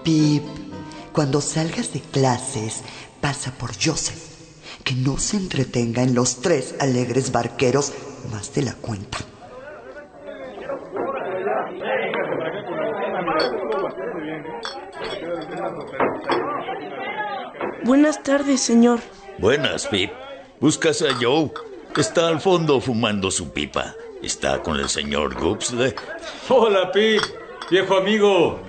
Pip, cuando salgas de clases, pasa por Joseph, que no se entretenga en los 3 alegres barqueros más de la cuenta. Buenas tardes, señor. Buenas, Pip. ¿Buscas a Joe? Está al fondo fumando su pipa. Está con el señor Goopsle. Hola, Pip, viejo amigo.